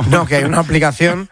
No, que hay una aplicación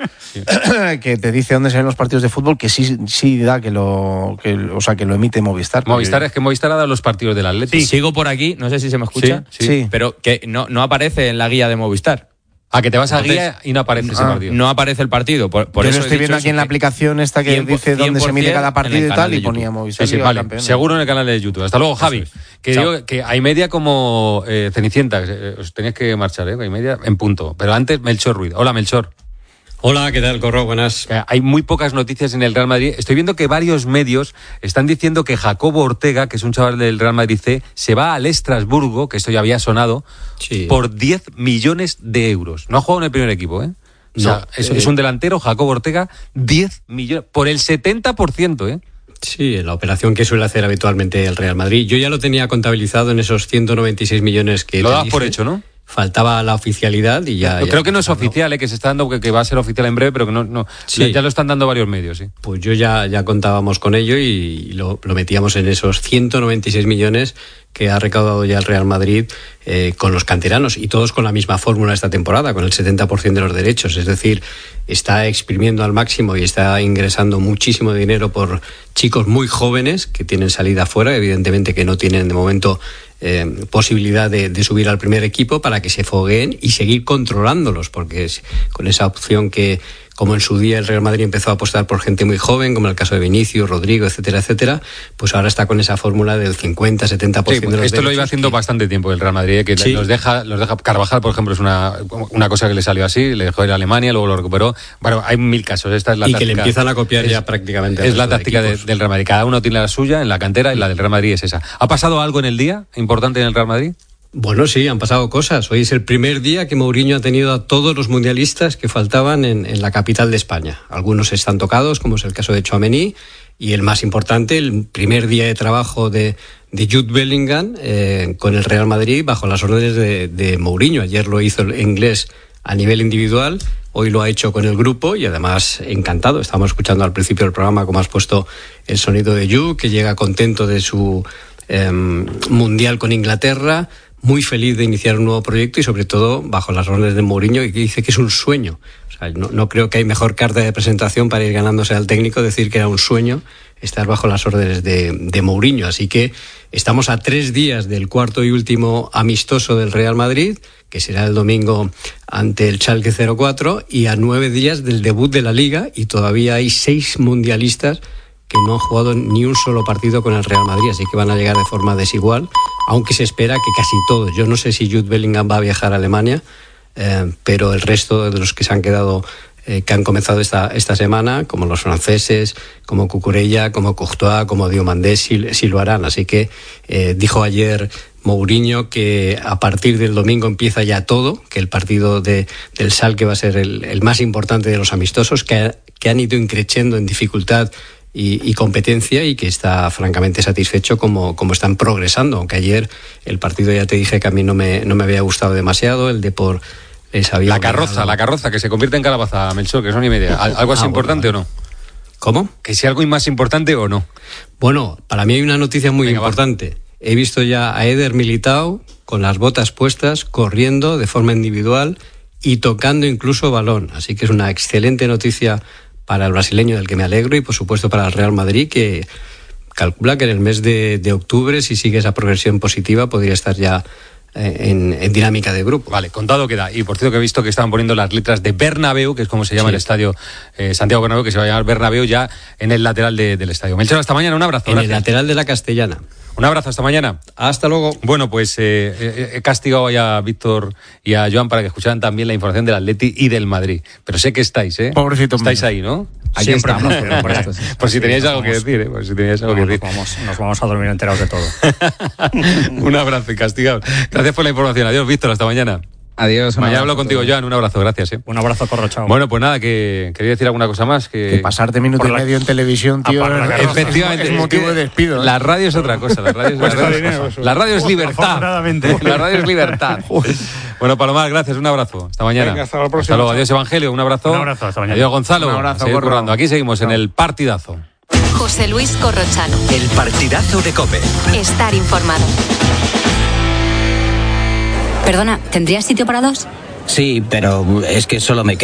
que te dice dónde se ven los partidos de fútbol, que sí da que lo emite Movistar. Movistar, es que Movistar ha dado los partidos del Atleti. Sí. Sigo por aquí, no sé si se me escucha, sí. Pero que no aparece en la guía de Movistar. Que te vas a guía y no aparece ese partido. No aparece el partido. Por yo eso lo estoy viendo aquí en la aplicación esta que dice dónde se emite cada partido y tal, y ponía Movistar. Sí, vale. Seguro en el canal de YouTube. Hasta luego, Javi. Que digo que hay media como Cenicienta. Os tenéis que marchar, hay media en punto. Pero antes, Melchor Ruiz. Hola, Melchor. Hola, ¿qué tal, Corro? Buenas. Hay muy pocas noticias en el Real Madrid. Estoy viendo que varios medios están diciendo que Jacobo Ortega, que es un chaval del Real Madrid C, se va al Estrasburgo, que esto ya había sonado, por 10 millones de euros. No ha jugado en el primer equipo, ¿eh? O sea, es un delantero, Jacobo Ortega, 10 millones, por el 70%, ¿eh? Sí, la operación que suele hacer habitualmente el Real Madrid. Yo ya lo tenía contabilizado en esos 196 millones que... Lo dabas por hecho, ¿no? Faltaba la oficialidad y ya... Creo que no es oficial, que se está dando, que va a ser oficial en breve, pero que no sí. Ya lo están dando varios medios, sí. Pues yo ya contábamos con ello y lo metíamos en esos 196 millones que ha recaudado ya el Real Madrid con los canteranos, y todos con la misma fórmula esta temporada, con el 70% de los derechos. Es decir, está exprimiendo al máximo y está ingresando muchísimo dinero por chicos muy jóvenes que tienen salida afuera, evidentemente que no tienen de momento posibilidad de subir al primer equipo, para que se fogueen y seguir controlándolos, porque es con esa opción que, como en su día el Real Madrid empezó a apostar por gente muy joven, como el caso de Vinicius, Rodrigo, etcétera, pues ahora está con esa fórmula del 50-70% de los derechos. Esto lo iba haciendo bastante tiempo el Real Madrid, que los deja Carvajal, por ejemplo, es una cosa que le salió así, le dejó ir a Alemania, luego lo recuperó. Bueno, hay 1000 casos. Esta es la táctica, que le empiezan a copiar ya prácticamente. Es la táctica del Real Madrid. Cada uno tiene la suya en la cantera y la del Real Madrid es esa. ¿Ha pasado algo en el día importante en el Real Madrid? Bueno, sí, han pasado cosas. Hoy es el primer día que Mourinho ha tenido a todos los mundialistas que faltaban en la capital de España. Algunos están tocados, como es el caso de Tchouaméni, y el más importante, el primer día de trabajo de Jude Bellingham con el Real Madrid bajo las órdenes de Mourinho. Ayer lo hizo el inglés a nivel individual, hoy lo ha hecho con el grupo y además encantado. Estamos escuchando al principio del programa cómo has puesto el sonido de Jude, que llega contento de su mundial con Inglaterra, muy feliz de iniciar un nuevo proyecto y sobre todo bajo las órdenes de Mourinho, y que dice que es un sueño. O sea, no creo que hay mejor carta de presentación para ir ganándose al técnico, decir que era un sueño estar bajo las órdenes de Mourinho. Así que estamos a 3 días del cuarto y último amistoso del Real Madrid, que será el domingo ante el Schalke 04, y a 9 días del debut de la Liga, y todavía hay 6 mundialistas que no han jugado ni un solo partido con el Real Madrid, así que van a llegar de forma desigual, aunque se espera que casi todos. Yo no sé si Jude Bellingham va a viajar a Alemania, pero el resto de los que se han quedado, que han comenzado esta semana, como los franceses, como Cucurella, como Courtois, como Diomandé, sí lo harán. Así que dijo ayer Mourinho que a partir del domingo empieza ya todo, que el partido del Schalke va a ser el más importante de los amistosos, que han ido increciendo en dificultad y competencia, y que está francamente satisfecho como están progresando, aunque ayer el partido, ya te dije que a mí no me había gustado demasiado, el de por la carroza que se convierte en calabaza, Melchor, que son y media. ¿Algo así importante o no? ¿Cómo? ¿Que si algo más importante o no? Bueno, para mí hay una noticia muy importante. He visto ya a Eder Militao con las botas puestas, corriendo de forma individual y tocando incluso balón, así que es una excelente noticia para el brasileño, del que me alegro, y por supuesto para el Real Madrid, que calcula que en el mes de octubre, si sigue esa progresión positiva, podría estar ya en dinámica de grupo. Vale, contado queda. Y por cierto que he visto que estaban poniendo las letras de Bernabéu, que es como se llama el estadio Santiago Bernabéu, que se va a llamar Bernabéu, ya en el lateral del estadio. Melchor, hasta mañana, un abrazo. En el lateral de la Castellana. Un abrazo, hasta mañana. Hasta luego. Bueno, pues he castigado ya a Víctor y a Joan para que escucharan también la información del Atleti y del Madrid. Pero sé que estáis, Pobrecito. Estáis ahí, ¿no? Aquí estamos, por si teníais algo que decir, Nos vamos a dormir enterados de todo. Un abrazo y castigado. Gracias por la información. Adiós, Víctor, hasta mañana. Adiós. Mañana hablo contigo, Joan. Un abrazo, gracias. Un abrazo, Corro, chao. Bueno, pues nada, que quería decir alguna cosa más. Que pasarte minuto y medio en televisión, tío, efectivamente, es motivo de despido. La radio es otra cosa. La radio es libertad. La radio es libertad. Bueno, Palomar, gracias. Un abrazo. Hasta mañana. Venga, hasta la próxima. Hasta luego. Adiós, Evangelio. Un abrazo. Un abrazo. Hasta mañana. Adiós, Gonzalo. Un abrazo. Seguir currando. Aquí seguimos en el partidazo. José Luis Corrochano. El partidazo de COPE. Estar informado. Perdona, ¿tendrías sitio para 2? Sí, pero es que solo me queda